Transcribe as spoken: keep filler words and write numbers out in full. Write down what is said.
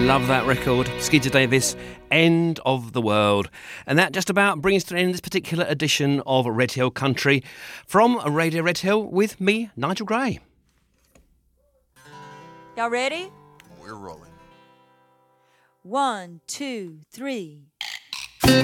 love that record. Skeeter Davis, End of the World. And that just about brings to an end this particular edition of Red Hill Country from Radio Red Hill with me, Nigel Gray. Y'all ready? We're rolling. One, two, three.